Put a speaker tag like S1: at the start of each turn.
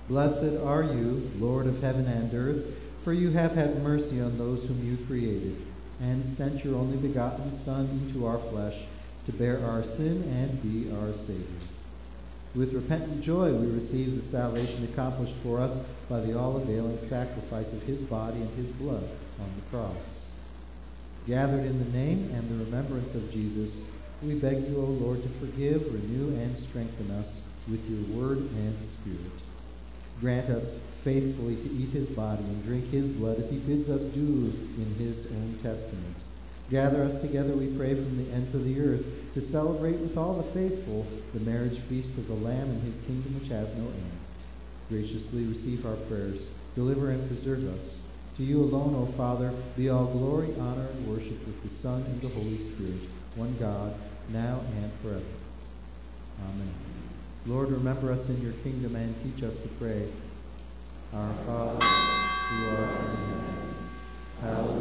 S1: Blessed are you, Lord of heaven and earth, for you have had mercy on those whom you created, and sent your only begotten Son into our flesh to bear our sin and be our Savior. With repentant joy we receive the salvation accomplished for us by the all-availing sacrifice of his body and his blood on the cross. Gathered in the name and the remembrance of Jesus, we beg you, O Lord, to forgive, renew, and strengthen us with your word and spirit. Grant us faithfully to eat his body and drink his blood as he bids us do in his own testament. Gather us together, we pray, from the ends of the earth to celebrate with all the faithful the marriage feast of the Lamb in his kingdom which has no end. Graciously receive our prayers. Deliver and preserve us. To you alone, O Father, be all glory, honor, and worship with the Son and the Holy Spirit, one God, now and forever. Amen. Lord, remember us in your kingdom and teach us to pray. Our Father, who art in heaven, hallowed